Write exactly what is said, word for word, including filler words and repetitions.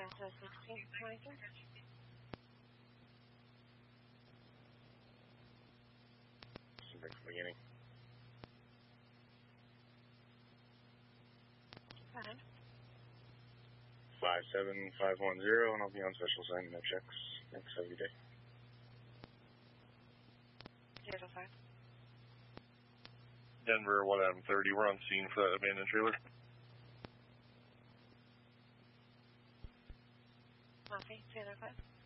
Delta sixteen twenty-two. From the beginning. Go ahead. five seven five one zero, and I'll be on special assignment, no checks, next every day. zero five. Denver, one Adam thirty, we're on scene for that abandoned trailer. Murphy, zero five.